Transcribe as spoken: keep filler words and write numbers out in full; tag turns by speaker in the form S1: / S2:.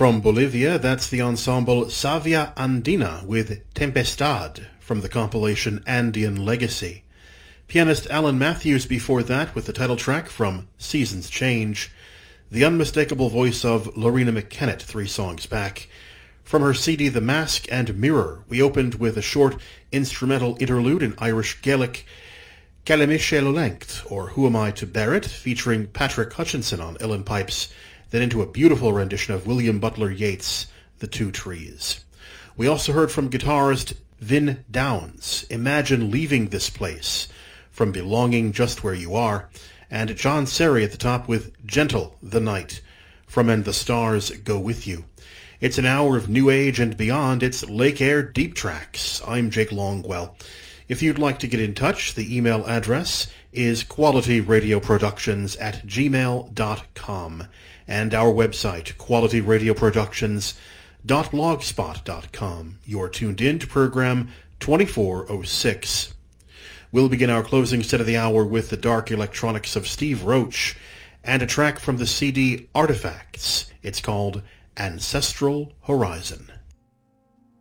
S1: From Bolivia, that's the ensemble Savia Andina with Tempestad from the compilation Andean Legacy. Pianist Alan Matthews before that with the title track from Seasons Change. The unmistakable voice of Lorena McKennett three songs back. From her C D The Mask and Mirror, we opened with a short instrumental interlude in Irish Gaelic, Calimiche Lolengt, or Who Am I to Bear It, featuring Patrick Hutchinson on uilleann pipes, then into a beautiful rendition of William Butler Yeats' The Two Trees. We also heard from guitarist Vin Downs, Imagine Leaving This Place, from Belonging Just Where You Are, and John Serry at the top with Gentle the Night, from And the Stars Go With You. It's an hour of new age and beyond. It's Lake Air Deep Tracks. I'm Jake Longwell. If you'd like to get in touch, the email address is qualityradioproductions at gmail dot com, and our website, qualityradioproductions dot blogspot dot com. You're tuned in to program twenty-four oh six. We'll begin our closing set of the hour with the dark electronics of Steve Roach and a track from the C D Artifacts. It's called Ancestral Horizon.